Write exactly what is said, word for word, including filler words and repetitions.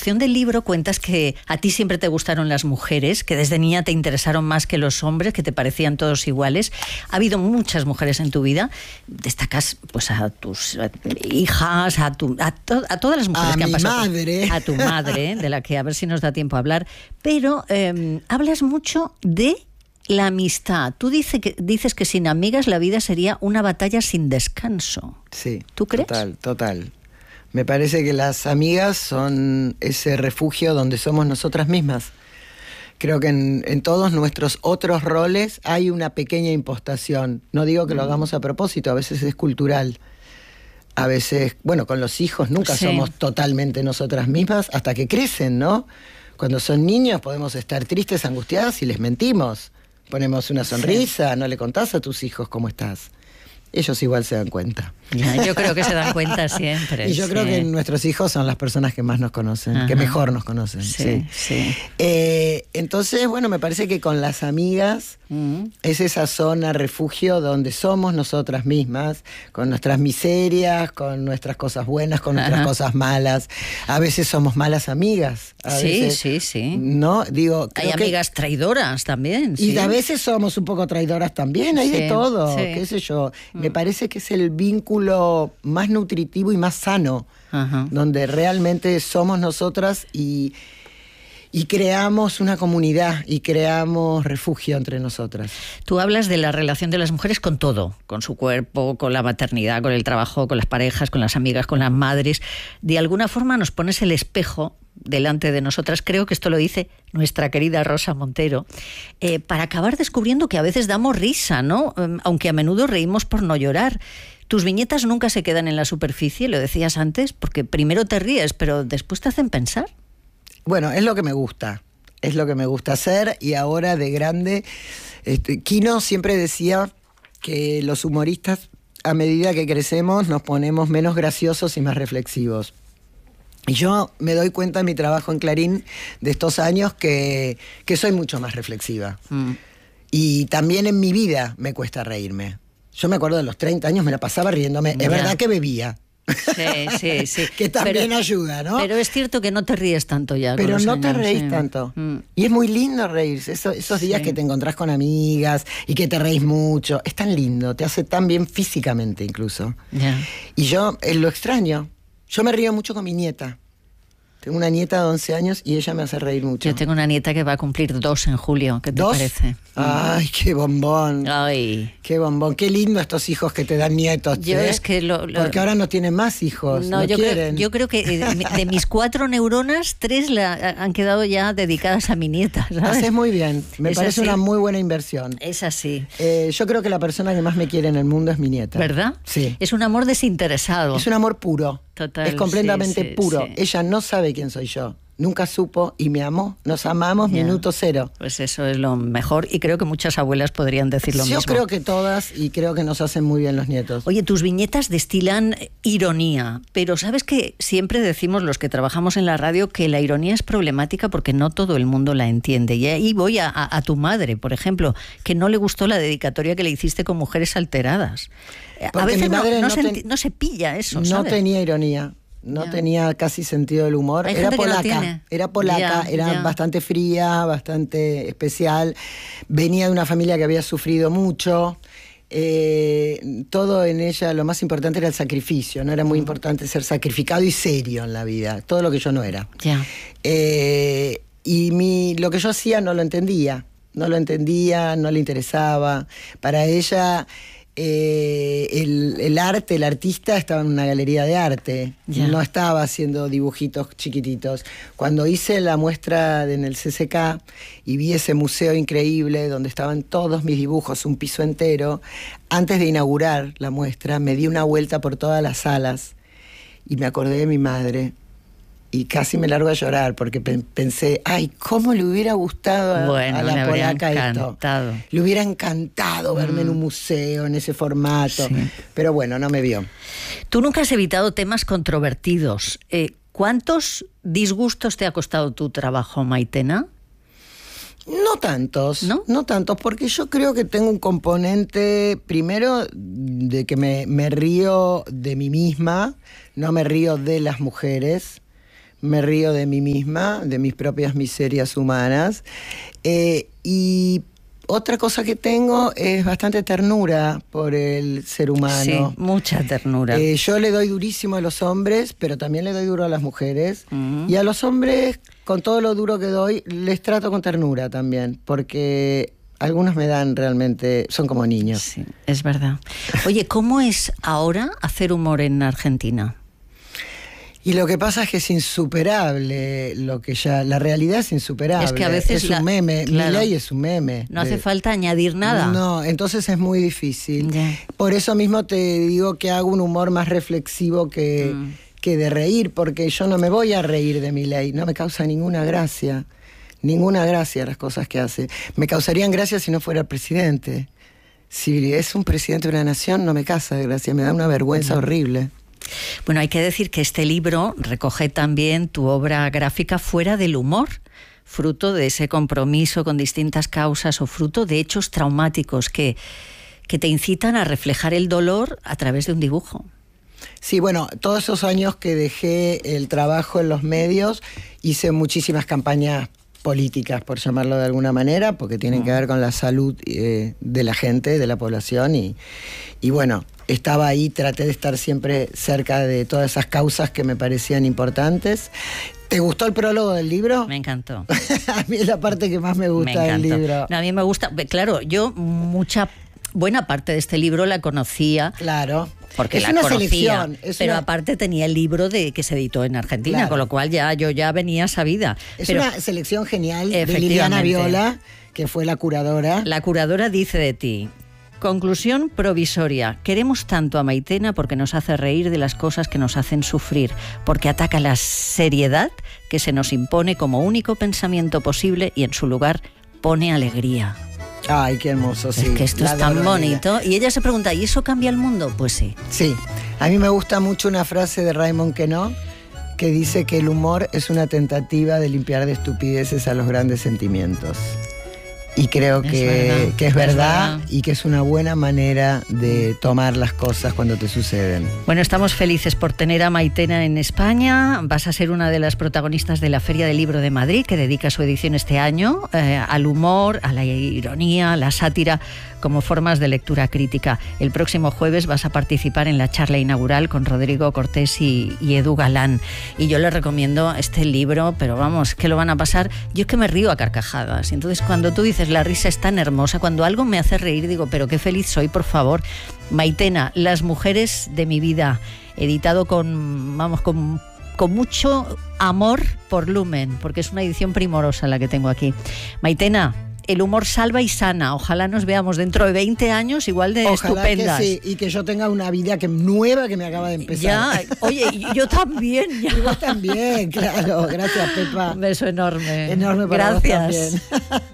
introducción del libro cuentas que a ti siempre te gustaron las mujeres, que desde niña te interesaron más que los hombres, que te parecían todos iguales. Ha habido muchas mujeres en tu vida. Destacas pues a tus hijas, a, tu, a, to, a todas las mujeres a que han pasado. A mi madre. A tu madre, de la que a ver si nos da tiempo a hablar. Pero eh, hablas mucho de la amistad. Tú dice que, dices que sin amigas la vida sería una batalla sin descanso. Sí. ¿Tú crees? Total, total. Me parece que las amigas son ese refugio donde somos nosotras mismas. Creo que en, en todos nuestros otros roles hay una pequeña impostación. No digo que lo hagamos a propósito, a veces es cultural. A veces, bueno, con los hijos nunca sí. somos totalmente nosotras mismas hasta que crecen, ¿no? Cuando son niños podemos estar tristes, angustiadas y les mentimos. Ponemos una sonrisa, sí. No le contás a tus hijos cómo estás. Ellos igual se dan cuenta. Ya, yo creo que se dan cuenta siempre. Y yo sí. creo que nuestros hijos son las personas que más nos conocen, Ajá. que mejor nos conocen. Sí, sí. sí. Eh, entonces, bueno, me parece que con las amigas uh-huh. es esa zona refugio donde somos nosotras mismas, con nuestras miserias, con nuestras cosas buenas, con nuestras Ajá. cosas malas. A veces somos malas amigas. A sí, veces, sí, sí. No, digo, hay amigas que, traidoras también. Y sí. a veces somos un poco traidoras también, hay sí, de todo, sí. qué sé yo. Me parece que es el vínculo más nutritivo y más sano, Ajá. donde realmente somos nosotras y, y creamos una comunidad y creamos refugio entre nosotras. Tú hablas de la relación de las mujeres con todo, con su cuerpo, con la maternidad, con el trabajo, con las parejas, con las amigas, con las madres. De alguna forma nos pones el espejo delante de nosotras, creo que esto lo dice nuestra querida Rosa Montero, eh, para acabar descubriendo que a veces damos risa, ¿no? Aunque a menudo reímos por no llorar. Tus viñetas nunca se quedan en la superficie, lo decías antes, porque primero te ríes, pero después te hacen pensar. Bueno, es lo que me gusta, es lo que me gusta hacer, y ahora de grande, este, Quino siempre decía que los humoristas, a medida que crecemos, nos ponemos menos graciosos y más reflexivos. Y yo me doy cuenta en mi trabajo en Clarín de estos años que, que soy mucho más reflexiva. Mm. Y también en mi vida me cuesta reírme. Yo me acuerdo de los treinta años, me la pasaba riéndome. Es verdad que bebía. Sí, sí, sí. Que también pero, ayuda, ¿no? Pero es cierto que no te ríes tanto ya. Pero no años, te reís sí. tanto. Mm. Y es muy lindo reírse. Eso, esos días sí. que te encontrás con amigas y que te reís mucho. Es tan lindo, te hace tan bien físicamente incluso. Yeah. Y yo eh, lo extraño. Yo me río mucho con mi nieta. Tengo una nieta de once años y ella me hace reír mucho. Yo tengo una nieta que va a cumplir dos en julio. ¿Qué te ¿Dos? parece? Ay, qué bombón. Ay. Qué bombón. Qué lindo estos hijos que te dan nietos. Yo ¿eh? es que lo, lo... Porque ahora no tienen más hijos. No, no yo, quieren. Creo, yo creo que de, de mis cuatro neuronas, tres la, han quedado ya dedicadas a mi nieta, ¿sabes? Haces muy bien. Me es parece así. una muy buena inversión. Es así. Eh, yo creo que la persona que más me quiere en el mundo es mi nieta. ¿Verdad? Sí. Es un amor desinteresado. Es un amor puro. Total. Es completamente sí, sí, puro. Sí. Ella no sabe quién soy yo. Nunca supo y me amó. Nos amamos yeah. minuto cero. Pues eso es lo mejor y creo que muchas abuelas podrían decir lo Yo mismo. Yo creo que todas, y creo que nos hacen muy bien los nietos. Oye, tus viñetas destilan ironía, pero ¿sabes que siempre decimos los que trabajamos en la radio que la ironía es problemática porque no todo el mundo la entiende? Y ahí voy a, a, a tu madre, por ejemplo, que no le gustó la dedicatoria que le hiciste con Mujeres Alteradas. Porque a veces mi madre no, no, no, se, ten... no se pilla eso, No ¿sabes? tenía ironía. No yeah. tenía casi sentido del humor. Hay era polaca, no era polaca, yeah, era yeah. bastante fría, bastante especial. Venía de una familia que había sufrido mucho. Eh, todo en ella, lo más importante era el sacrificio. No era muy mm. importante ser sacrificado y serio en la vida. Todo lo que yo no era. Yeah. Eh, y mi, lo que yo hacía no lo entendía. No lo entendía, no le interesaba. Para ella... Eh, el, el arte, el artista estaba en una galería de arte, yeah. no estaba haciendo dibujitos chiquititos. Cuando hice la muestra en el C C K y vi ese museo increíble donde estaban todos mis dibujos, un piso entero, antes de inaugurar la muestra me di una vuelta por todas las salas y me acordé de mi madre. Y casi me largo a llorar porque pe pensé, ay, ¿cómo le hubiera gustado a, bueno, a la polaca esto? Le hubiera encantado mm. verme en un museo, en ese formato. Sí. Pero bueno, no me vio. Tú nunca has evitado temas controvertidos. Eh, ¿Cuántos disgustos te ha costado tu trabajo, Maitena? No tantos, ¿no? No tantos, porque yo creo que tengo un componente, primero, de que me, me río de mí misma, no me río de las mujeres. me río de mí misma, de mis propias miserias humanas. Eh, y otra cosa que tengo es bastante ternura por el ser humano. Sí, mucha ternura. Eh, yo le doy durísimo a los hombres, pero también le doy duro a las mujeres. Uh-huh. Y a los hombres, con todo lo duro que doy, les trato con ternura también, porque algunos me dan realmente, son como niños. Sí, es verdad. Oye, ¿cómo es ahora hacer humor en Argentina? Y lo que pasa es que es insuperable, lo que ya, la realidad es insuperable. Es que a veces es la, un meme, claro, Milei es un meme. No de, hace falta añadir nada. No, entonces es muy difícil. Yeah. Por eso mismo te digo que hago un humor más reflexivo que, mm. que de reír, porque yo no me voy a reír de Milei, no me causa ninguna gracia, ninguna gracia las cosas que hace. Me causarían gracia si no fuera el presidente. Si es un presidente de una nación, no me causa gracia, me da una vergüenza mm. horrible. Bueno, hay que decir que este libro recoge también tu obra gráfica fuera del humor, fruto de ese compromiso con distintas causas o fruto de hechos traumáticos que, que te incitan a reflejar el dolor a través de un dibujo. Sí, bueno, todos esos años que dejé el trabajo en los medios, hice muchísimas campañas políticas, por llamarlo de alguna manera, porque tienen que ver con la salud eh, de la gente, de la población, y, y bueno, estaba ahí, traté de estar siempre cerca de todas esas causas que me parecían importantes. ¿Te gustó el prólogo del libro? Me encantó. A mí es la parte que más me gusta me del libro. No, a mí me gusta, claro, yo mucha, buena parte de este libro la conocía. Claro. Porque es la una conocía, selección, es pero una... aparte tenía el libro de que se editó en Argentina, claro, con lo cual ya yo ya venía sabida. Es pero, una selección genial de Liliana Viola, que fue la curadora. La curadora dice de ti: conclusión provisoria. Queremos tanto a Maitena porque nos hace reír de las cosas que nos hacen sufrir, porque ataca la seriedad que se nos impone como único pensamiento posible y en su lugar pone alegría. Ay, qué hermoso, sí. Es que esto es tan bonito. Y ella se pregunta, ¿y eso cambia el mundo? Pues sí. Sí. A mí me gusta mucho una frase de Raymond Queneau que dice que el humor es una tentativa de limpiar de estupideces a los grandes sentimientos. Y creo que es verdad, que es verdad, es verdad y que es una buena manera de tomar las cosas cuando te suceden. Bueno, estamos felices por tener a Maitena en España. Vas a ser una de las protagonistas de la Feria del Libro de Madrid, que dedica su edición este año eh, al humor, a la ironía, a la sátira, como formas de lectura crítica. El próximo jueves vas a participar en la charla inaugural con Rodrigo Cortés y, y Edu Galán. Y yo les recomiendo este libro, pero vamos, que lo van a pasar. Yo es que me río a carcajadas. Y entonces cuando tú dices la risa es tan hermosa, cuando algo me hace reír digo, pero qué feliz soy, por favor. Maitena, Las mujeres de mi vida, editado con, vamos, con, con mucho amor por Lumen, porque es una edición primorosa la que tengo aquí. Maitena, el humor salva y sana. Ojalá nos veamos dentro de veinte años igual de Ojalá estupendas. Que sí, y que yo tenga una vida que, nueva que me acaba de empezar. Ya, oye, yo también. Ya. Y vos también, claro. Gracias, Pepa. Un beso enorme. Enorme para Gracias. vos también.